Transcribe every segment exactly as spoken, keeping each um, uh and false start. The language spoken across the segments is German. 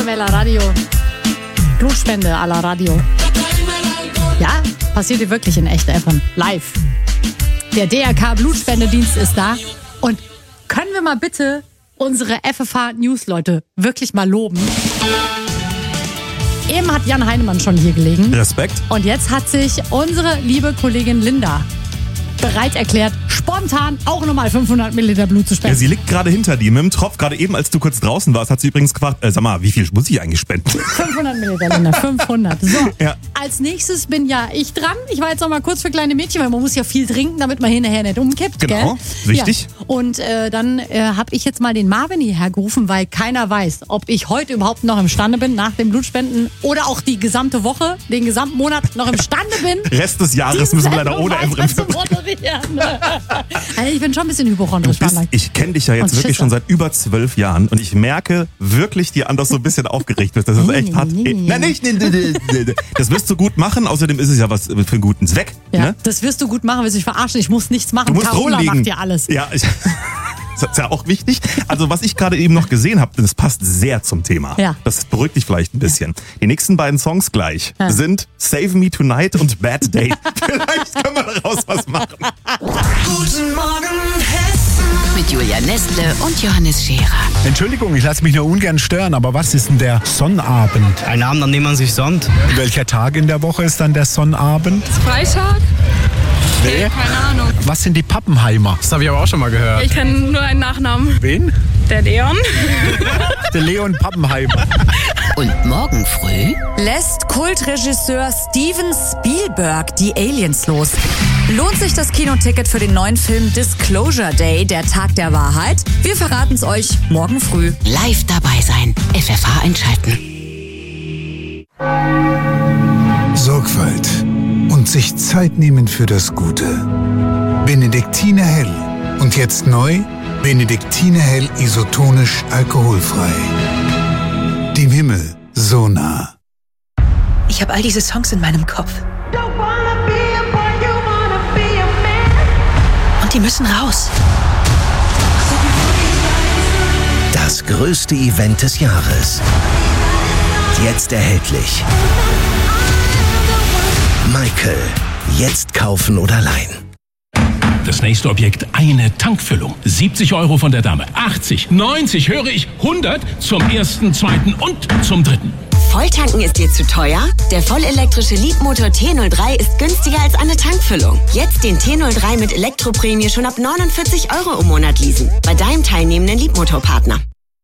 Bella Radio. Blutspende à la Radio. Ja, passiert hier wirklich in echt, Evan. Live. Der D R K-Blutspendedienst ist da. Und können wir mal bitte unsere F F H-News-Leute wirklich mal loben? Eben hat Jan Heinemann schon hier gelegen. Respekt. Und jetzt hat sich unsere liebe Kollegin Linda bereit erklärt, spontan auch nochmal fünfhundert Milliliter Blut zu spenden. Ja, sie liegt gerade hinter dir mit dem Tropf. Gerade eben, als du kurz draußen warst, hat sie übrigens gefragt, äh, sag mal, wie viel muss ich eigentlich spenden? fünfhundert Milliliter, Linda, fünfhundert. So, ja. Als nächstes bin ja ich dran. Ich war jetzt noch mal kurz für kleine Mädchen, weil man muss ja viel trinken, damit man hinterher nicht umkippt. Genau, gell? wichtig. Ja. Und äh, dann äh, habe ich jetzt mal den Marvin hierher gerufen, weil keiner weiß, ob ich heute überhaupt noch imstande bin, nach dem Blutspenden oder auch die gesamte Woche, den gesamten Monat noch imstande bin. Rest des Jahres müssen wir leider ohne Emre. Also ich bin schon ein bisschen hypochondrisch. Du bist, ich kenne dich ja jetzt Und wirklich Schisser. schon seit über zwölf Jahren und ich merke wirklich dir an, dass du ein bisschen aufgeregt bist. Das ist Nee, echt nee, hart. nee, nee. Nein, nicht. Nee, nee, nee, nee. Das wirst du gut machen. Außerdem ist es ja was für einen guten Zweck. Ja, Ne? das wirst du gut machen, willst du dich verarschen. Ich muss nichts machen. Du musst Carola rumliegen. macht ja alles. Ja, ich, das ist ja auch wichtig. Also was ich gerade eben noch gesehen habe, das passt sehr zum Thema. Ja. Das beruhigt dich vielleicht ein bisschen. Die nächsten beiden Songs gleich Ja. sind Save Me Tonight und Bad Day. Vielleicht können wir daraus was machen. Guten Morgen, Hessen. Mit Julia Nestle und Johannes Scherer. Entschuldigung, ich lasse mich nur ungern stören, aber was ist denn der Sonnabend? Ein Abend, an dem man sich sonnt. Welcher Tag in der Woche ist dann der Sonnabend? Freitag? Nee. Keine Ahnung. Was sind die Pappenheimer? Das habe ich aber auch schon mal gehört. Ich kenne nur einen Nachnamen. Wen? Der Leon. Der Leon Pappenheimer. Und morgen früh Lässt Kultregisseur Steven Spielberg die Aliens los? Lohnt sich das Kinoticket für den neuen Film Disclosure Day, der Tag der Wahrheit? Wir verraten es euch morgen früh. live dabei sein. F F H einschalten. Sorgfalt und sich Zeit nehmen für das Gute. Benediktiner Hell. Und jetzt neu, Benediktiner Hell isotonisch alkoholfrei. Dem Himmel so nah. Ich habe all diese Songs in meinem Kopf. Und die müssen raus. Das größte Event des Jahres. Jetzt erhältlich. Michael. Jetzt kaufen oder leihen. Das nächste Objekt, eine Tankfüllung. siebzig Euro von der Dame. achtzig, neunzig, höre ich, hundert zum ersten, zweiten und zum dritten. Volltanken ist dir zu teuer? Der vollelektrische Leapmotor T null drei ist günstiger als eine Tankfüllung. Jetzt den T null drei mit Elektroprämie schon ab neunundvierzig Euro im Monat leasen. Bei deinem teilnehmenden Leapmotor-Partner.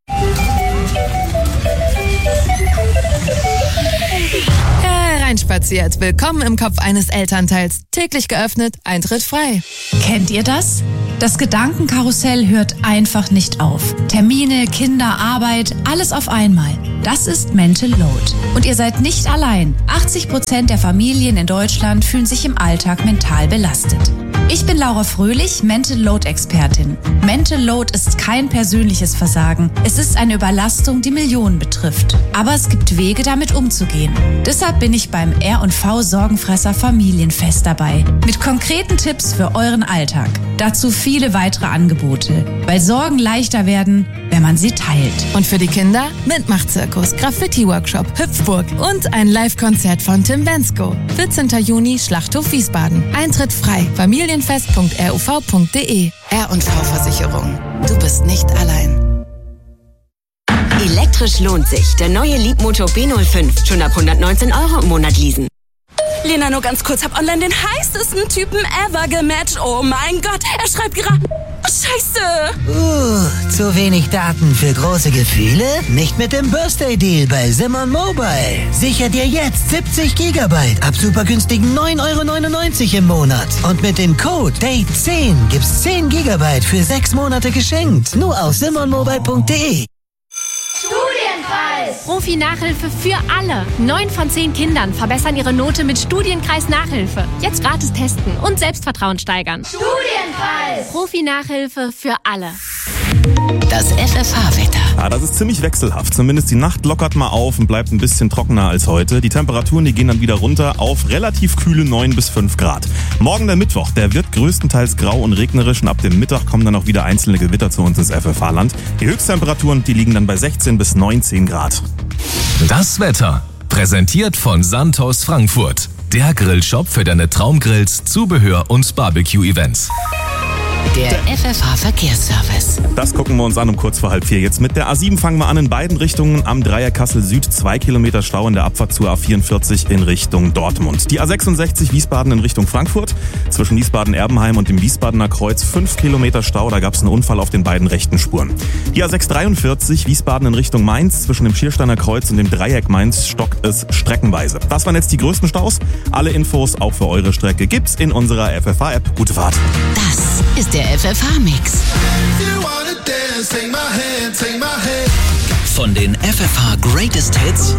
Reinspaziert. Willkommen im Kopf eines Elternteils. Täglich geöffnet, Eintritt frei. Kennt ihr das? Das Gedankenkarussell hört einfach nicht auf. Termine, Kinder, Arbeit, alles auf einmal. Das ist Mental Load. Und ihr seid nicht allein. achtzig Prozent der Familien in Deutschland fühlen sich im Alltag mental belastet. Ich bin Laura Fröhlich, Mental Load Expertin. Mental Load ist kein persönliches Versagen. Es ist eine Überlastung, die Millionen betrifft. Aber es gibt Wege, damit umzugehen. Deshalb bin ich beim R und V Sorgenfresser Familienfest dabei. Mit konkreten Tipps für euren Alltag. Dazu viele weitere Angebote. Weil Sorgen leichter werden, wenn man sie teilt. Und für die Kinder Mitmachzirkus, Graffiti-Workshop, Hüpfburg und ein Live-Konzert von Tim Bensko. vierzehnten Juni, Schlachthof Wiesbaden. Eintritt frei. familienfest punkt r u v punkt d e. R und V Versicherung. Du bist nicht allein. Elektrisch lohnt sich. Der neue Leapmotor B null fünf. Schon ab hundertneunzehn Euro im Monat leasen. Lena, nur ganz kurz, hab online den heißesten Typen ever gematcht. Oh mein Gott, er schreibt gerade... Scheiße! Uh, zu wenig Daten für große Gefühle? Nicht mit dem Birthday-Deal bei Simon Mobile. Sicher dir jetzt siebzig Gigabyte ab super günstigen neun Euro neunundneunzig im Monat. Und mit dem Code Date zehn gibt's zehn Gigabyte für sechs Monate geschenkt. Nur auf simon mobile punkt d e. Studienkreis! Profi-Nachhilfe für alle. Neun von zehn Kindern verbessern ihre Note mit Studienkreis-Nachhilfe. Jetzt gratis testen und Selbstvertrauen steigern. Studienkreis! Profi-Nachhilfe für alle. Das F F H-Wetter. Ja, das ist ziemlich wechselhaft. Zumindest die Nacht lockert mal auf und bleibt ein bisschen trockener als heute. Die Temperaturen, die gehen dann wieder runter auf relativ kühle neun bis fünf Grad. Morgen der Mittwoch, der wird größtenteils grau und regnerisch und ab dem Mittag kommen dann auch wieder einzelne Gewitter zu uns ins F F H-Land. Die Höchsttemperaturen, die liegen dann bei sechzehn bis neunzehn Grad. Das Wetter, präsentiert von Santos Frankfurt. Der Grillshop für deine Traumgrills, Zubehör und Barbecue-Events. Der F F H-Verkehrsservice. Das gucken wir uns an um kurz vor halb vier. Jetzt mit der A sieben fangen wir an in beiden Richtungen. Am Dreier Kassel Süd zwei Kilometer Stau in der Abfahrt zur A vierundvierzig in Richtung Dortmund. Die A sechsundsechzig Wiesbaden in Richtung Frankfurt. Zwischen Wiesbaden-Erbenheim und dem Wiesbadener Kreuz fünf Kilometer Stau. Da gab es einen Unfall auf den beiden rechten Spuren. Die A sechshundertdreiundvierzig Wiesbaden in Richtung Mainz. Zwischen dem Schiersteiner Kreuz und dem Dreieck Mainz stockt es streckenweise. Das waren jetzt die größten Staus. Alle Infos auch für eure Strecke gibt's in unserer F F H-App. Gute Fahrt. Das ist der F F H-Mix. Von den F F H Greatest Hits